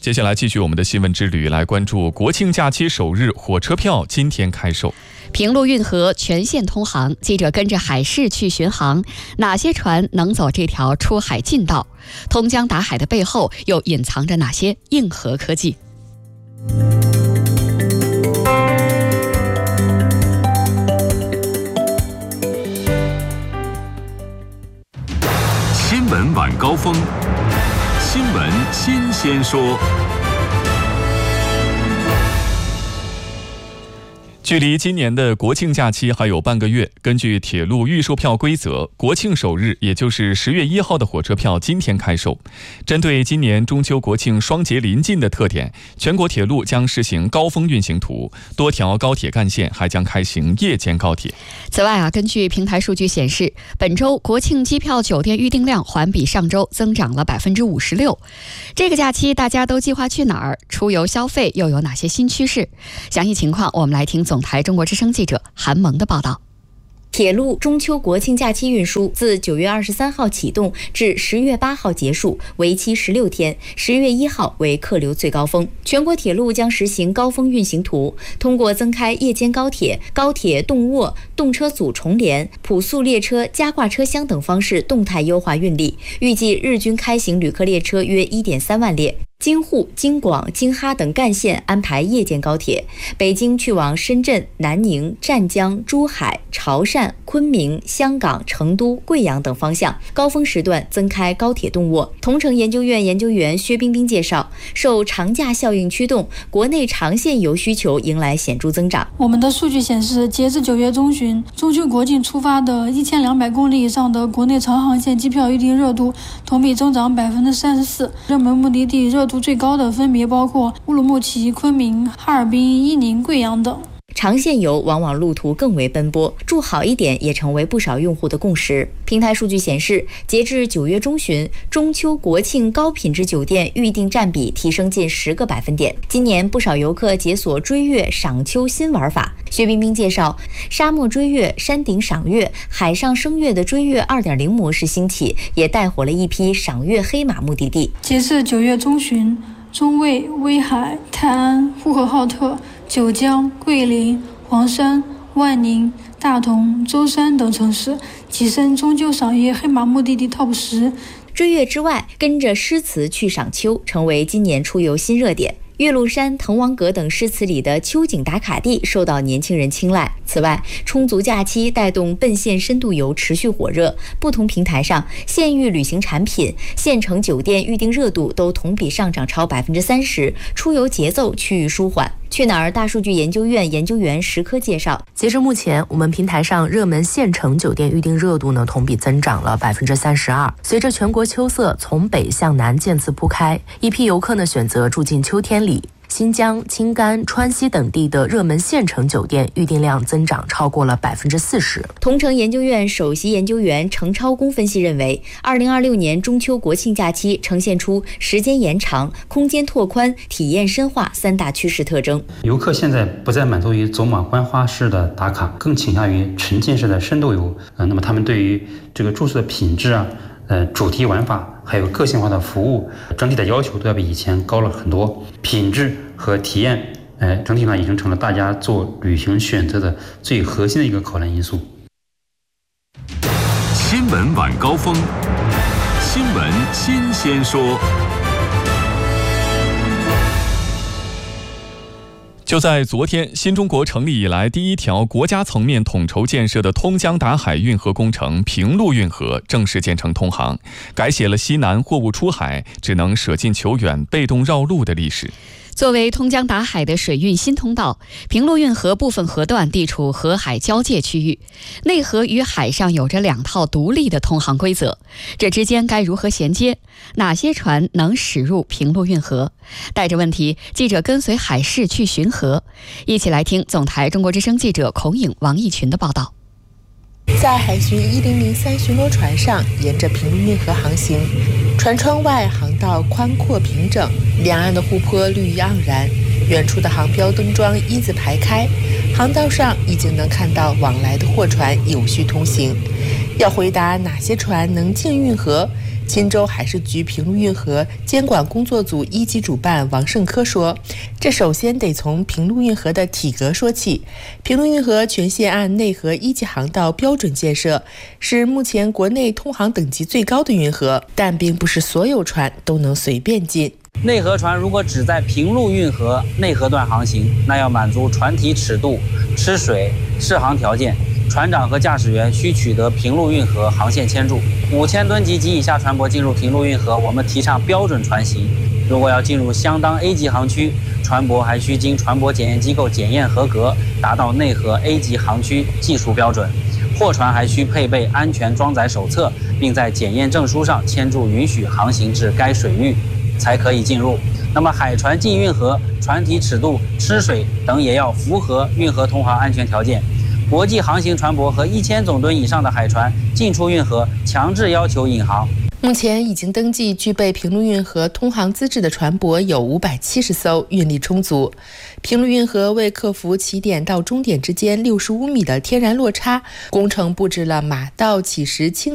接下来继续我们的新闻之旅，来关注国庆假期首日火车票今天开售。 平陆运河全线通航，记者跟着海事去巡航，哪些船能走这条出海近道？通江达海的背后又隐藏着哪些硬核科技？ 新闻晚高峰，新闻新鲜说。 距离今年的国庆假期还有半个月，根据铁路预售票规则，国庆首日，也就是10月1号的火车票今天开售。针对今年中秋国庆双节临近的特点，全国铁路将实行高峰运行图，多条高铁干线还将开行夜间高铁。 此外根据平台数据显示，本周国庆机票酒店预订量环比上周增长了56%。这个假期大家都计划去哪儿？出游消费又有哪些新趋势？详细情况我们来听总台中国之声记者韩萌的报道。 铁路中秋国庆假期运输自9月23号启动至10月8号结束，为期16天，10月1号为客流最高峰。全国铁路将实行高峰运行图，通过增开夜间高铁、高铁动卧、动车组重联、普速列车、加挂车厢等方式动态优化运力，预计日均开行旅客列车约1.3万列。京沪、京广、京哈等干线安排夜间高铁，北京去往深圳、南宁、湛江、珠海、潮汕、昆明、香港、成都、贵阳等方向，高峰时段增开高铁动卧。同城研究院研究员薛冰冰介绍，受长假效应驱动，国内长线游需求迎来显著增长。 我们的数据显示，截至9月中旬，中秋国庆出发的1200公里以上的国内长航线机票预订热度同比增长34%，热门目的地热度最高的分别包括乌鲁木齐、昆明、哈尔滨、伊宁、贵阳等。 长线游往往路途更为奔波，住好一点也成为不少用户的共识。平台数据显示，截至9月中旬，中秋国庆高品质酒店预订占比提升近10个百分点。今年不少游客解锁追月赏秋新玩法。薛冰冰介绍，沙漠追月、山顶赏月、海上升月的追月 2.0 模式兴起，也带火了一批赏月黑马目的地。 截至9月中旬，中卫、威海、泰安、呼和浩特、九江、桂林、黄山、万宁、大同、舟山等城市跻身中秋赏月黑马目的地 TOP 10。 追月之外，跟着诗词去赏秋成为今年出游新热点。岳麓山、滕王阁等诗词里的秋景打卡地受到年轻人青睐。此外，充足假期带动奔现深度游持续火热，不同平台上县域旅行产品、县城酒店预订热度都同比上涨超30%，出游节奏趋于舒缓。去哪儿大数据研究院研究员石科介绍， 截至目前，我们平台上热门县城酒店预订热度同比增长了32%。随着全国秋色从北向南渐次铺开，一批游客选择住进秋天里。新疆、青甘、川西等地的热门县城酒店预订量增长超过了40%。 同城研究院首席研究员程超公分析认为，2026年中秋国庆假期呈现出时间延长、空间拓宽、体验深化3大趋势特征。 游客现在不再满足于走马观花式的打卡，更倾向于沉浸式的深度游。那么他们对于这个住宿的品质主题玩法还有个性化的服务，整体的要求都要比以前高了很多。品质和体验，整体已经成了大家做旅行选择的最核心的一个考量因素。 新闻晚高峰，新闻新鲜说。 就在昨天，新中国成立以来第一条国家层面统筹建设的通江达海运河工程平陆运河正式建成通航，改写了西南货物出海只能舍近求远、被动绕路的历史。 作为通江达海的水运新通道，平陆运河部分河段地处河海交界区域，内河与海上有着2套独立的通航规则，这之间该如何衔接？哪些船能驶入平陆运河？带着问题，记者跟随海事去巡河，一起来听总台中国之声记者孔颖、王义群的报道。 在海巡1003巡逻船上，沿着平陆运河航行，船窗外航道宽阔平整，两岸的湖泊绿意盎然，远处的航标灯桩一字排开，航道上已经能看到往来的货船有序通行。要回答哪些船能进运河， 钦州海事局平陆运河监管工作组1级主办王胜科说，这首先得从平陆运河的体格说起。平陆运河全线按内河1级航道标准建设，是目前国内通航等级最高的运河，但并不是所有船都能随便进。 内河船如果只在平陆运河内河段航行，那要满足船体尺度、吃水、适航条件。船长和驾驶员需取得平陆运河航线签注。5000吨级及以下船舶进入平陆运河，我们提倡标准船型。如果要进入相当 A 级航区，船舶还需经船舶检验机构检验合格，达到内河 A 级航区技术标准。货船还需配备安全装载手册，并在检验证书上签注允许航行至该水域，才可以进入。那么海船进运河，船体尺度、吃水等也要符合运河通航安全条件。国际航行船舶和1000总吨以上的海船进出运河，强制要求引航。 目前已经登记具备平陆运河通航资质的船舶有570艘，运力充足。平陆运河为克服起点到终点之间65米的天然落差，工程布置了马道、起石、清